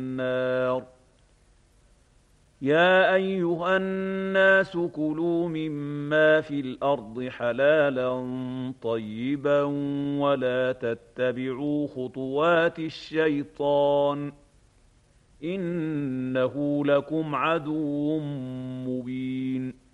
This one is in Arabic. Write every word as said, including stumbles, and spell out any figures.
النار يا أيها الناس كلوا مما في الأرض حلالا طيبا ولا تتبعوا خطوات الشيطان إنه لكم عدو مبين